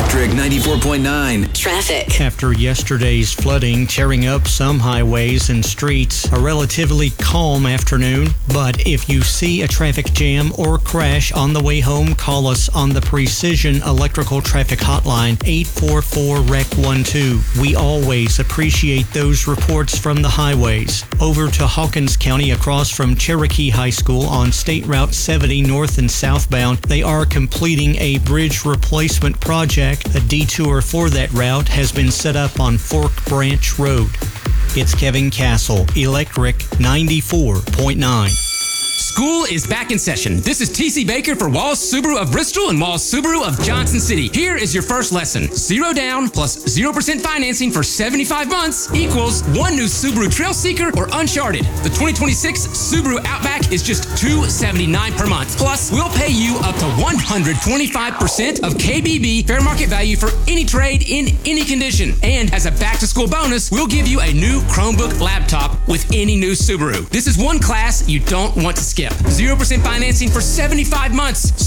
Electric 94.9. Traffic. After yesterday's flooding tearing up some highways and streets, a relatively calm afternoon. But if you see a traffic jam or crash on the way home, call us on the Precision Electrical Traffic Hotline, 844-REC-12. We always appreciate those reports from the highways. Over to Hawkins County across from Cherokee High School on State Route 70 north and southbound. They are completing a bridge replacement project. A detour for that route has been set up on Fork Branch Road. It's Kevin Castle, Electric 94.9. School is back in session. This is TC Baker for Walls Subaru of Bristol and Walls Subaru of Johnson City. Here is your first lesson. 0 down plus 0% financing for 75 months equals one new Subaru Trailseeker or Uncharted. The 2026 Subaru Outback is just $279 per month. Plus, we'll pay you up to 125% of KBB fair market value for any trade in any condition. And as a back-to-school bonus, we'll give you a new Chromebook laptop with any new Subaru. This is one class you don't want to skip. 0% financing for 75 months.